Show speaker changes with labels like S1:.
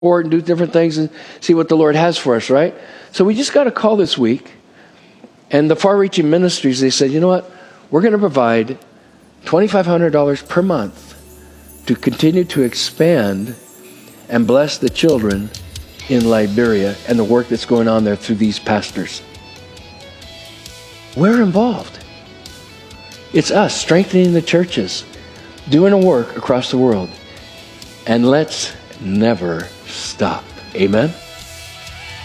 S1: and do different things and see what the Lord has for us, right? So we just got a call this week, and the Far-Reaching Ministries, they said, you know what? We're going to provide $2,500 per month to continue to expand and bless the children in Liberia and the work that's going on there through these pastors. We're involved. It's us strengthening the churches, doing a work across the world. And let's never stop. Amen?